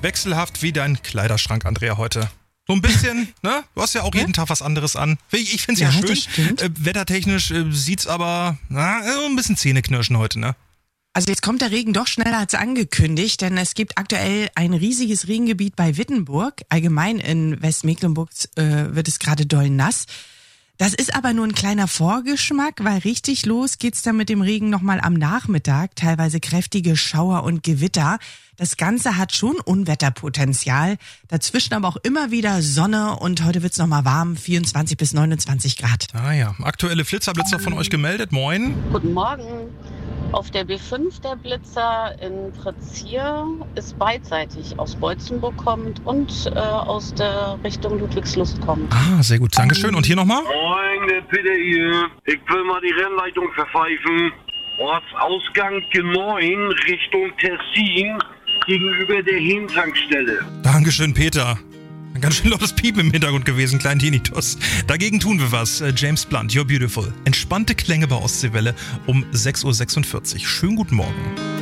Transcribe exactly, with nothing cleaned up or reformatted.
Wechselhaft wie dein Kleiderschrank, Andrea, heute. So ein bisschen, ne? Du hast ja auch Ja? jeden Tag was anderes an. Ich, ich find's ja, Ja, schön. das stimmt. Äh, wettertechnisch äh, sieht's aber na, äh, ein bisschen Zähneknirschen heute, ne? Also jetzt kommt der Regen doch schneller als angekündigt, denn es gibt aktuell ein riesiges Regengebiet bei Wittenburg. Allgemein in Westmecklenburg äh, wird es gerade doll nass. Das ist aber nur ein kleiner Vorgeschmack, weil richtig los geht's dann mit dem Regen nochmal am Nachmittag. Teilweise kräftige Schauer und Gewitter. Das Ganze hat schon Unwetterpotenzial. Dazwischen aber auch immer wieder Sonne und heute wird's nochmal warm, vierundzwanzig bis neunundzwanzig Grad. Ah ja, aktuelle Blitzerblitzer von euch gemeldet. Moin. Guten Morgen. Auf der B fünf der Blitzer in Pretzier ist beidseitig aus Beutzenburg kommt und äh, aus der Richtung Ludwigslust kommt. Ah, sehr gut. Dankeschön. Und hier nochmal? Moin, der Peter hier. Ich will mal die Rennleitung verpfeifen. Ortsausgang G neun Richtung Tessin gegenüber der Hehmtankstelle. Dankeschön, Peter. Ein ganz schön lautes Piepen im Hintergrund gewesen, kleinen Tinnitus. Dagegen tun wir was. Äh, James Blunt, You're Beautiful. Entspannte Klänge bei Ostseewelle um sechs Uhr sechsundvierzig. Schönen guten Morgen.